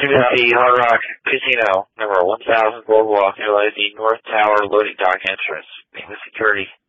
Embassy Hard Rock Casino, number 1000 Boardwalk, utilize the North Tower loading dock entrance. Name the security.